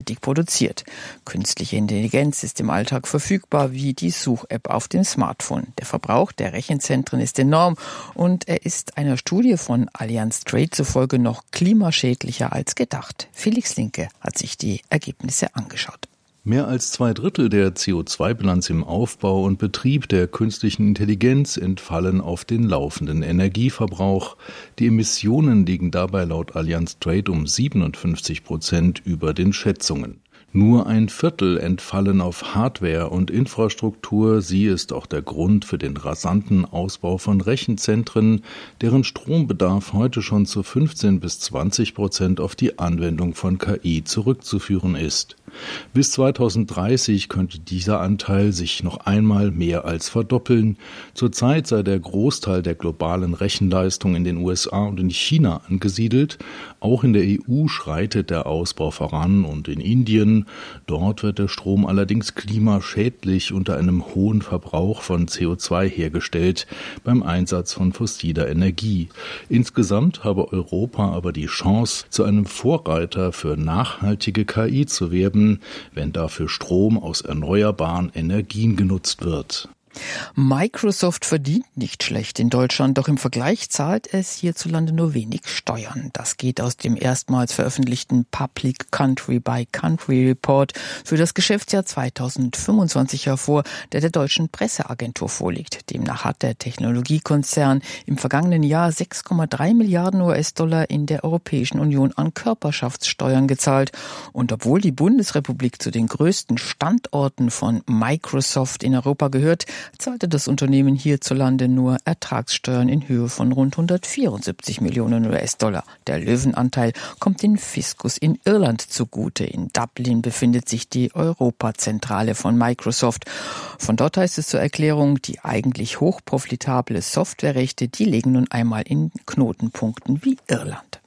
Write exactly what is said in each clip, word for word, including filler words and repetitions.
nachhaltig produziert. Künstliche Intelligenz ist im Alltag verfügbar wie die Such-App auf dem Smartphone. Der Verbrauch der Rechenzentren ist enorm und er ist einer Studie von Allianz Trade zufolge noch klimaschädlicher als gedacht. Felix Linke hat sich die Ergebnisse angeschaut. Mehr als zwei Drittel der C O zwei Bilanz im Aufbau und Betrieb der künstlichen Intelligenz entfallen auf den laufenden Energieverbrauch. Die Emissionen liegen dabei laut Allianz Trade um siebenundfünfzig Prozent über den Schätzungen. Nur ein Viertel entfallen auf Hardware und Infrastruktur. Sie ist auch der Grund für den rasanten Ausbau von Rechenzentren, deren Strombedarf heute schon zu fünfzehn bis zwanzig Prozent auf die Anwendung von K I zurückzuführen ist. Bis zweitausenddreißig könnte dieser Anteil sich noch einmal mehr als verdoppeln. Zurzeit sei der Großteil der globalen Rechenleistung in den U S A und in China angesiedelt. Auch in der E U schreitet der Ausbau voran und in Indien. Dort wird der Strom allerdings klimaschädlich unter einem hohen Verbrauch von C O zwei hergestellt beim Einsatz von fossiler Energie. Insgesamt habe Europa aber die Chance, zu einem Vorreiter für nachhaltige K I zu werden, wenn dafür Strom aus erneuerbaren Energien genutzt wird. Microsoft verdient nicht schlecht in Deutschland, doch im Vergleich zahlt es hierzulande nur wenig Steuern. Das geht aus dem erstmals veröffentlichten Public Country by Country Report für das Geschäftsjahr zweitausendfünfundzwanzig hervor, der der deutschen Presseagentur vorliegt. Demnach hat der Technologiekonzern im vergangenen Jahr sechs Komma drei Milliarden U S-Dollar in der Europäischen Union an Körperschaftssteuern gezahlt. Und obwohl die Bundesrepublik zu den größten Standorten von Microsoft in Europa gehört, zahlte das Unternehmen hierzulande nur Ertragssteuern in Höhe von rund hundertvierundsiebzig Millionen U S-Dollar. Der Löwenanteil kommt den Fiskus in Irland zugute. In Dublin befindet sich die Europazentrale von Microsoft. Von dort heißt es zur Erklärung, die eigentlich hochprofitable Softwarerechte, die liegen nun einmal in Knotenpunkten wie Irland.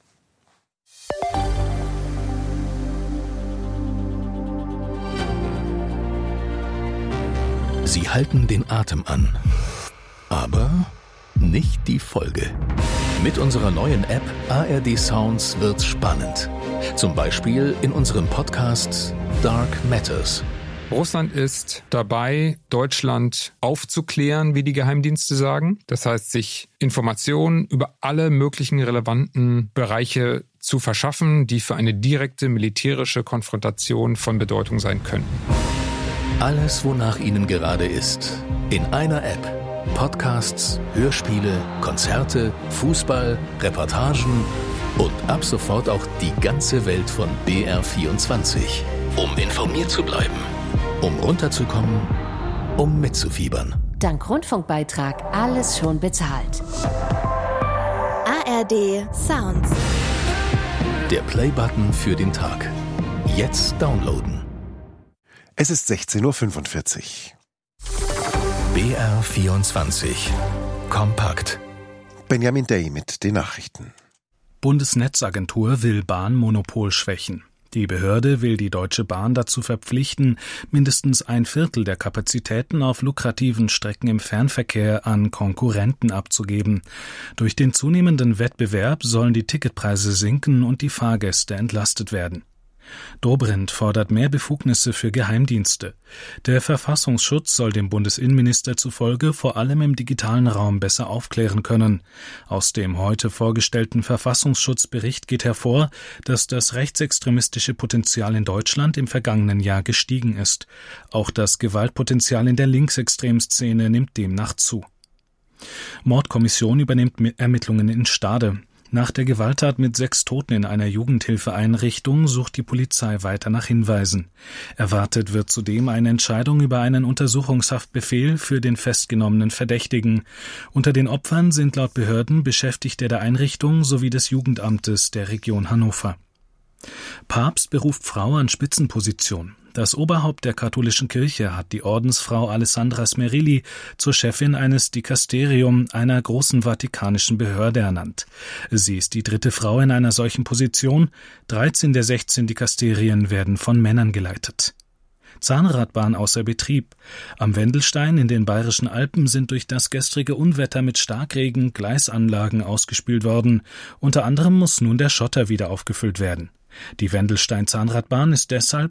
Sie halten den Atem an, aber nicht die Folge. Mit unserer neuen App A R D Sounds wird's spannend. Zum Beispiel in unserem Podcast Dark Matters. Russland ist dabei, Deutschland aufzuklären, wie die Geheimdienste sagen. Das heißt, sich Informationen über alle möglichen relevanten Bereiche zu verschaffen, die für eine direkte militärische Konfrontation von Bedeutung sein könnten. Alles, wonach Ihnen gerade ist. In einer App. Podcasts, Hörspiele, Konzerte, Fußball, Reportagen und ab sofort auch die ganze Welt von B R vierundzwanzig. Um informiert zu bleiben, um runterzukommen, um mitzufiebern. Dank Rundfunkbeitrag alles schon bezahlt. A R D Sounds. Der Playbutton für den Tag. Jetzt downloaden. Es ist sechzehn Uhr fünfundvierzig. B R vierundzwanzig. Kompakt. Benjamin Day mit den Nachrichten. Bundesnetzagentur will Bahnmonopol schwächen. Die Behörde will die Deutsche Bahn dazu verpflichten, mindestens ein Viertel der Kapazitäten auf lukrativen Strecken im Fernverkehr an Konkurrenten abzugeben. Durch den zunehmenden Wettbewerb sollen die Ticketpreise sinken und die Fahrgäste entlastet werden. Dobrindt fordert mehr Befugnisse für Geheimdienste. Der Verfassungsschutz soll dem Bundesinnenminister zufolge vor allem im digitalen Raum besser aufklären können. Aus dem heute vorgestellten Verfassungsschutzbericht geht hervor, dass das rechtsextremistische Potenzial in Deutschland im vergangenen Jahr gestiegen ist. Auch das Gewaltpotenzial in der Linksextremszene nimmt demnach zu. Mordkommission übernimmt Ermittlungen in Stade. Nach der Gewalttat mit sechs Toten in einer Jugendhilfeeinrichtung sucht die Polizei weiter nach Hinweisen. Erwartet wird zudem eine Entscheidung über einen Untersuchungshaftbefehl für den festgenommenen Verdächtigen. Unter den Opfern sind laut Behörden Beschäftigte der Einrichtung sowie des Jugendamtes der Region Hannover. Papst beruft Frau an Spitzenposition. Das Oberhaupt der katholischen Kirche hat die Ordensfrau Alessandra Smerilli zur Chefin eines Dikasterium, einer großen vatikanischen Behörde, ernannt. Sie ist die dritte Frau in einer solchen Position. dreizehn der sechzehn Dikasterien werden von Männern geleitet. Zahnradbahn außer Betrieb. Am Wendelstein in den Bayerischen Alpen sind durch das gestrige Unwetter mit Starkregen Gleisanlagen ausgespült worden. Unter anderem muss nun der Schotter wieder aufgefüllt werden. Die Wendelstein-Zahnradbahn ist deshalb